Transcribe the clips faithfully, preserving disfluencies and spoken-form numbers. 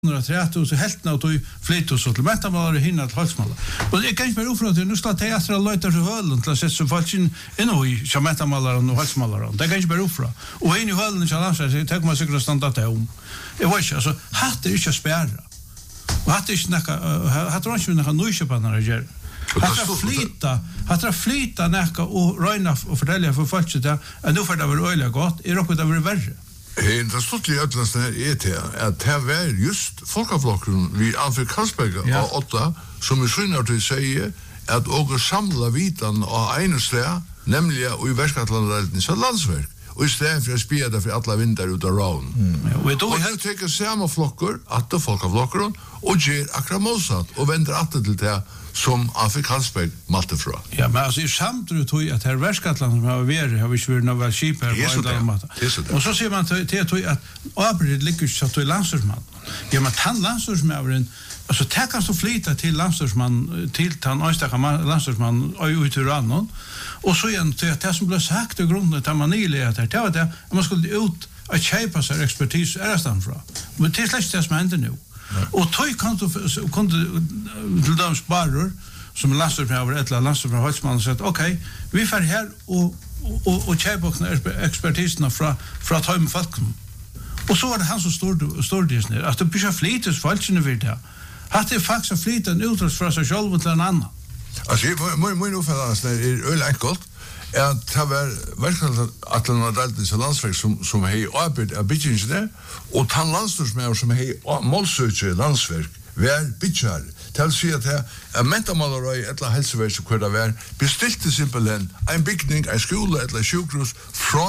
trettio så helt nå tog flytt oss til metamåler og hinna til halsmåler. Og jeg kan ikke bare ufra til, nå skal jeg etter å løyte til hølen til å sette så folk inn i som metamåler og halsmåler. Det kan ikke bare ufra. Og inn i hølen til landsver, så tenker man sikkert å standa til om. Jeg vet ikke, altså, hatt er ikke å spære. Og hatt er ikke nekka, hatt er ikke nekka nøykjøpene å gjøre. Hatt er flyta, hatt er flyta nekka og røyna og fortelle for folk til at nå får det være øyelig godt, er okkur det være verre. Det er stort i ødelasten her er til at det var just folkeflokken vi Alfred Karlsberg ja. og åtta som i synar til sier at åker samla vitan av ene sted, nemlig i Verskatlandet så landsverk, og i stedet for å spia det for alle vinter ut av raun. Mm. Ja, og og nu teker samme flokker, atte folkeflokkeren, og gjør akkurat motsatt, og vender atte til det som Alfred Karlsberg malte fra. Ja, men altså, i samtidig tog at her Verskatland som har vært, har vi ikke vært noe skip her på en eller annen måte. Og så sier man til at Abrid ligger ikke til landstorsmann. Ja, men han landstorsmannen, altså, det kan så flyta til landstorsmann, til han øystakke landstorsmann, og ut i rannon, og så igjen til at det som ble sagt i grunnen til man nylig det var det at man skulle ut og kjøpe seg ekspertis ærestan fra. Men det er slett det som hender nå. Og tøy kan du kunde til dem sparer som landstor fra et eller landstor fra Holtzmann og sagt, ok, vi fer her og, og, og kjøper ekspertisene fra, fra tøy med folken. Og så var det han som stod det ned, at det blir ikke flytes folkene for det. At det faktisk flytet en utrøst fra seg selv til en annen. Altså, min oppfattelse er øyelig enkelt, at det var Verskatlandet Daltens landsverk som, som hei arbeid av byggingene, og den landstorsmeier som hei målsøkje landsverk, var byggjar. Det vil si at det er mentamalere i et eller helseverk som hver det var, bestilte simpelthen en bygning, en skole, et eller sjukhus fra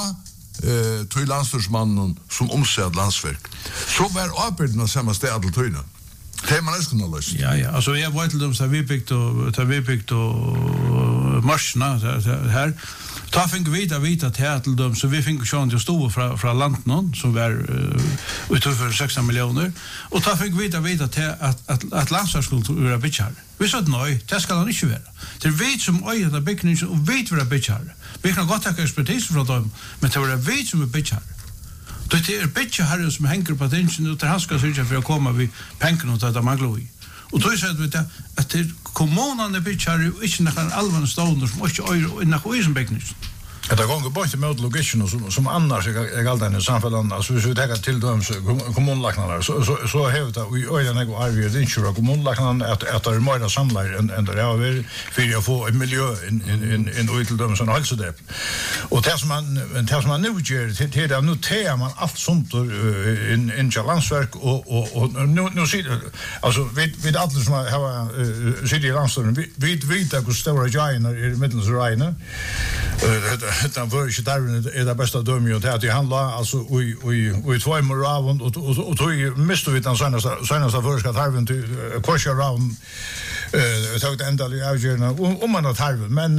uh, tøy landstorsmannen som omsett landsverk. Så var arbeidene samme sted til tøyene. Det er man elsker noe løst. Ja, ja. Altså, jeg var til dem som vi bygd og, vi bygd og marsjene her. Da fikk vi da vite til dem, så vi fikk sjån til stå fra, fra landet, som var uh, utover seksten millioner. Og da fikk vi da vite til at, at, at landsverk skulle være byggherre. Vi sa at nei, det skal han ikke være. Det er vi som øyer av bygningen, og vi være byggherre. Vi kan godt takke ekspertise fra dem, men det er vi som er byggherre. Det er bedre herre som henger på attention, og han skal sørge for å komme ved pengene til det mangler vi. Og da sier vi at det er kommunene bedre herre, og ikke noen alvene stående som ikke øyer og noen øyer som bygning. Det går bare til med logikken som, som annars er galt denne samfunnet. Altså hvis vi tenker til dem kommunlaknene, så, så, så har vi det i øyne og arbeid innkjøret av kommunlaknene at, at det er mer samler enn en det er over for å få et miljø inn, inn, inn, inn og til dem som helsedrepp. Og det som man, det som man nå gjør, til det er nå tar man alt sånt inn, inn til landsverk, og, og, og nå, nå sier altså vi, vi alle som har uh, sitter i landsverken, vi, vi vet hvor store gjerne er middelsregene. Uh, Utan för inte där är det bästa döme och det att han la alltså oj oj oj två morgon och och och tog miste vi den senaste senaste förska halven till korsha round eh tog det ända i avgörna om man att halv men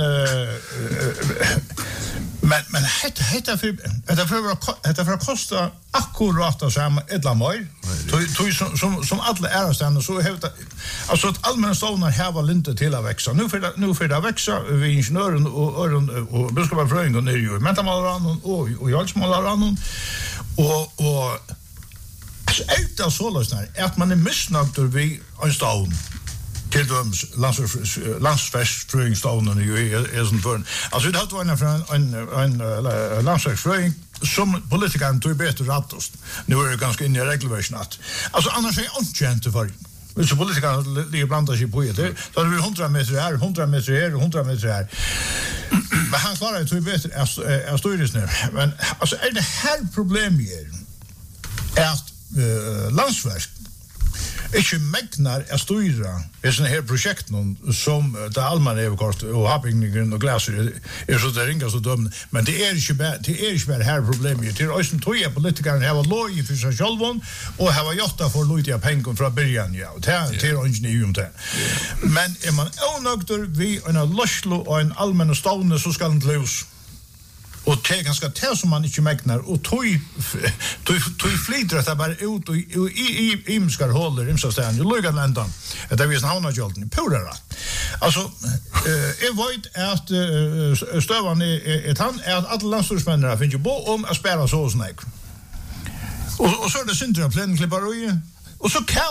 men men det heter för det för det för kosta akkurat samma ett mål tog som som som alla är stanna så hävda alltså att allmänna stånar här var inte till att växa nu för det nu för det växa vi ingenjören och och och biskopafröing och ju metamalran och och jalsmalaran och och alltså utan så lösnar att man är missnöjd vi en stån till de landsfästfröingstånen ju är sån för alltså det hade varit en en en landsfästfröing som politikern tog bättre rättost. Nu är det ganska in i regelverket att alltså annars är inte inte för men så politikern ligger blandat sig på det så har vi hundra meter här hundra meter här hundra meter här men han klarar ju tog bättre är styrelsen ner men alltså är det här problemet är att uh, landsverk ikke megnar er styra i sånne her prosjekten som det allmänna överkort och havbygningen och glaser är så det ringar så dömne men det är inte bara det är inte bara här problemet det är också toja politikern har loj för sig själva och har gjort för lojtiga pengar från början ja det är det är inte ju om det men är man onögder vi en löslo och en allmän stående så ska inte lös och det är ganska till som man inte mäknar och tog tog flyter att det bara ut och i i imskar håller imsa stan ju lugga landan att det visst havna jolten pura alltså eh är vet att stövan är ett han är att alla landstorsmännen finns ju bo om att spela så snäck och och så är det syndra planen klipparoj Och så kan